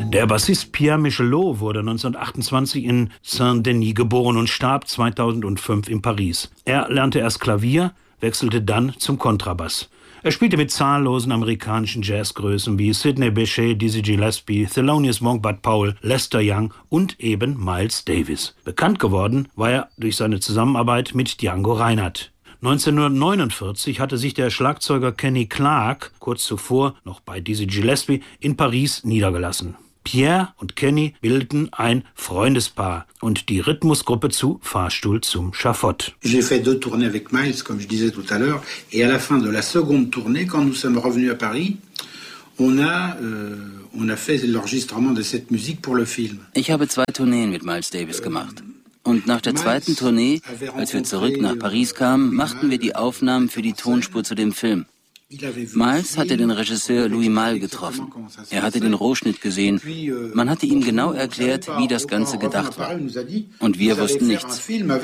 Der Bassist Pierre Michelot wurde 1928 in Saint-Denis geboren und starb 2005 in Paris. Er lernte erst Klavier, wechselte dann zum Kontrabass. Er spielte mit zahllosen amerikanischen Jazzgrößen wie Sidney Bechet, Dizzy Gillespie, Thelonious Monk, Bud Powell, Lester Young und eben Miles Davis. Bekannt geworden war er durch seine Zusammenarbeit mit Django Reinhardt. 1949 hatte sich der Schlagzeuger Kenny Clarke kurz zuvor noch bei Dizzy Gillespie in Paris niedergelassen. Pierre und Kenny bildeten ein Freundespaar und die Rhythmusgruppe zu Fahrstuhl zum Schafott. J'ai fait 2 tournées avec Miles, comme je disais tout à l'heure, et à la fin de la seconde tournée, quand nous sommes revenus à Paris, on a fait l'enregistrement de cette musique pour le film. Ich habe 2 Tourneen mit Miles Davis gemacht. Und nach der zweiten Tournee, als wir zurück nach Paris kamen, machten wir die Aufnahmen für die Tonspur zu dem Film. Miles hatte den Regisseur Louis Malle getroffen. Er hatte den Rohschnitt gesehen. Man hatte ihm genau erklärt, wie das Ganze gedacht war. Und wir wussten nichts.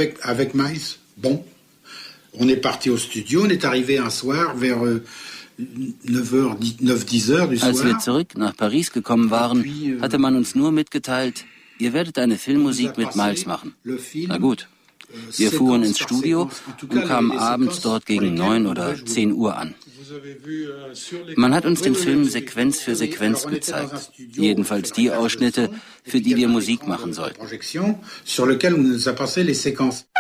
On est parti au studio, on est arrivé un soir vers 9h, 10 heures du soir. Als wir zurück nach Paris gekommen waren, hatte man uns nur mitgeteilt, ihr werdet eine Filmmusik mit Miles machen. Na gut. Wir fuhren ins Studio und kamen abends dort gegen 9 oder 10 Uhr an. Man hat uns den Film Sequenz für Sequenz gezeigt. Jedenfalls die Ausschnitte, für die wir Musik machen sollten.